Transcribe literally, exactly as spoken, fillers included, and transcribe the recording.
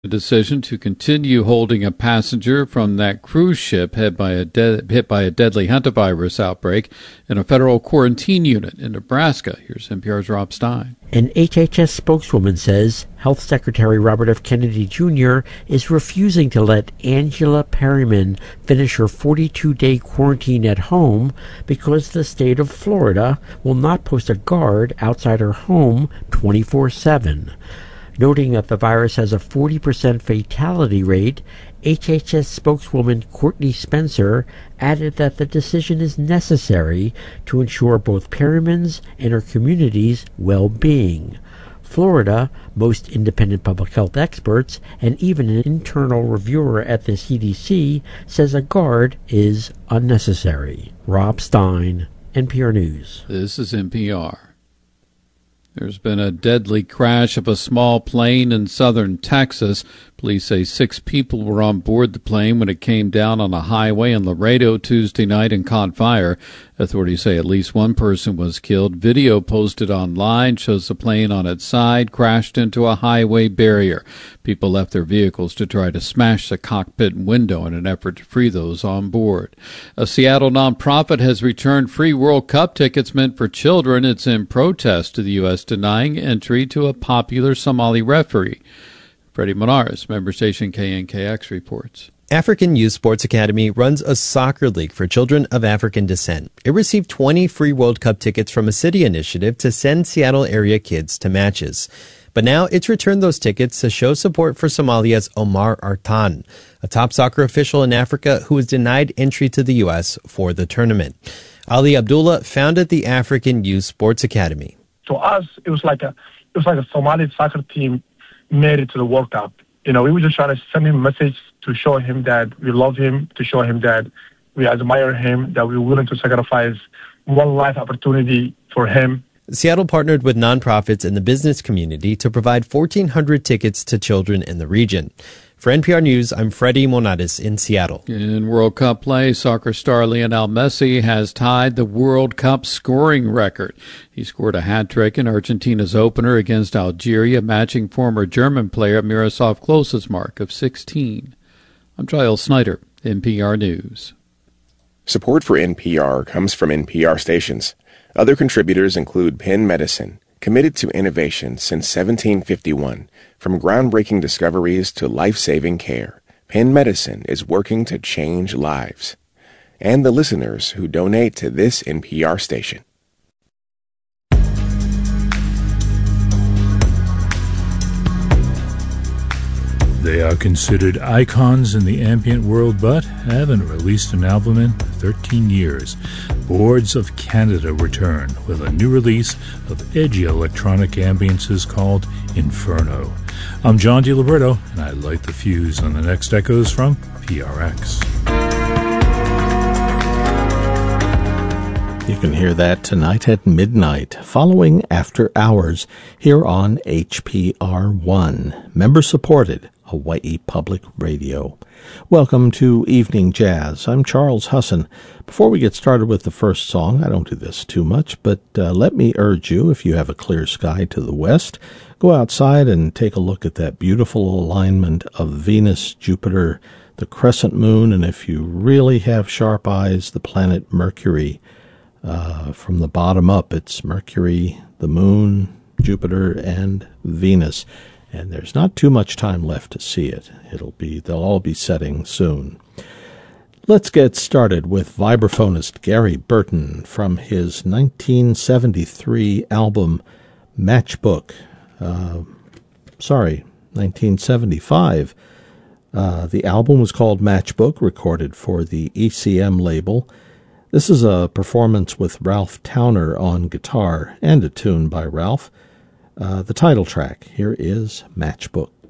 The decision to continue holding a passenger from that cruise ship hit by a, de- hit by a deadly hantavirus outbreak in a federal quarantine unit in Nebraska. Here's N P R's Rob Stein. An H H S spokeswoman says Health Secretary Robert F. Kennedy Junior is refusing to let Angela Perryman finish her forty-two day quarantine at home because the state of Florida will not post a guard outside her home twenty-four seven. Noting that the virus has a forty percent fatality rate, H H S spokeswoman Courtney Spencer added that the decision is necessary to ensure both Perryman's and her community's well-being. Florida, most independent public health experts, and even an internal reviewer at the C D C says a guard is unnecessary. Rob Stein, N P R News. This is N P R. There's been a deadly crash of a small plane in southern Texas. Police say six people were on board the plane when it came down on a highway in Laredo Tuesday night and caught fire. Authorities say at least one person was killed. Video posted online shows the plane on its side crashed into a highway barrier. People left their vehicles to try to smash the cockpit window in an effort to free those on board. A Seattle nonprofit has returned free World Cup tickets meant for children. It's in protest to the U S denying entry to a popular Somali referee. Freddie Monares, member station K N K X, reports. African Youth Sports Academy runs a soccer league for children of African descent. It received twenty free World Cup tickets from a city initiative to send Seattle area kids to matches. But now it's returned those tickets to show support for Somalia's Omar Artan, a top soccer official in Africa who was denied entry to the U S for the tournament. Ali Abdullah founded the African Youth Sports Academy. To us, it was like a it was like a Somali soccer team made it to the World Cup. You know, we were just trying to send him a message to show him that we love him, to show him that we admire him, that we're willing to sacrifice one life opportunity for him. Seattle partnered with nonprofits and the business community to provide fourteen hundred tickets to children in the region. For N P R News, I'm Freddie Monares in Seattle. In World Cup play, soccer star Lionel Messi has tied the World Cup scoring record. He scored a hat-trick in Argentina's opener against Algeria, matching former German player Miroslav Klose's mark of sixteen. I'm Giles Snyder, N P R News. Support for N P R comes from N P R stations. Other contributors include Penn Medicine, committed to innovation since seventeen fifty-one. From groundbreaking discoveries to life-saving care, Penn Medicine is working to change lives. And the listeners who donate to this N P R station. They are considered icons in the ambient world, but haven't released an album in thirteen years. Boards of Canada return with a new release of edgy electronic ambiences called Inferno. I'm John DiLiberto, and I light the fuse on the next Echoes from P R X. You can hear that tonight at midnight, following After Hours, here on H P R one, member-supported Hawaii Public Radio. Welcome to Evening Jazz. I'm Charles Husson. Before we get started with the first song, I don't do this too much, but uh, let me urge you, if you have a clear sky to the west, go outside and take a look at that beautiful alignment of Venus, Jupiter, the crescent moon, and if you really have sharp eyes, the planet Mercury. Uh, from the bottom up, it's Mercury, the moon, Jupiter, and Venus. And there's not too much time left to see it. It'll be, they'll all be setting soon. Let's get started with vibraphonist Gary Burton from his nineteen seventy-three album Matchbook. Uh, sorry, nineteen seventy-five. Uh, the album was called Matchbook, recorded for the E C M label. This is a performance with Ralph Towner on guitar and a tune by Ralph. Uh, the title track, here is Matchbook.